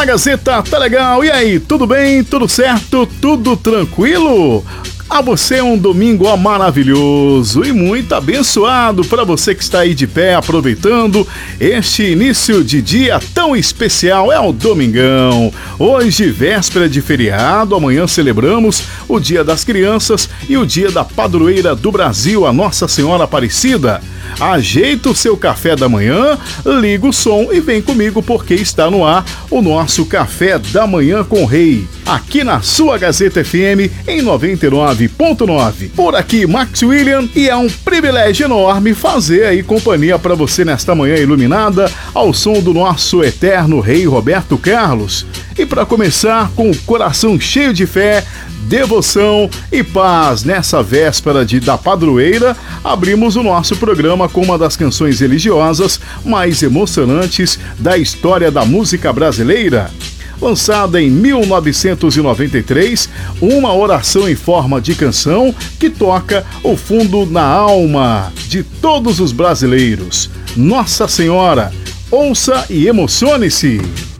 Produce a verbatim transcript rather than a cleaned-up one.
Olá, Gazeta, tá legal? E aí, tudo bem? Tudo certo? Tudo tranquilo? A você um domingo ó, maravilhoso e muito abençoado para você que está aí de pé aproveitando este início de dia tão especial, é o domingão. Hoje, véspera de feriado, amanhã celebramos o Dia das Crianças e o Dia da Padroeira do Brasil, a Nossa Senhora Aparecida. Ajeita o seu café da manhã, liga o som e vem comigo porque está no ar o nosso Café da Manhã com o Rei, aqui na sua Gazeta F M em noventa e nove ponto nove. Por aqui, Max William, e é um privilégio enorme fazer aí companhia para você nesta manhã iluminada ao som do nosso eterno Rei Roberto Carlos. E para começar, com o coração cheio de fé, devoção e paz nessa véspera de, da padroeira, abrimos o nosso programa com uma das canções religiosas mais emocionantes da história da música brasileira. Lançada em mil novecentos e noventa e três, uma oração em forma de canção que toca o fundo na alma de todos os brasileiros. Nossa Senhora, ouça e emocione-se!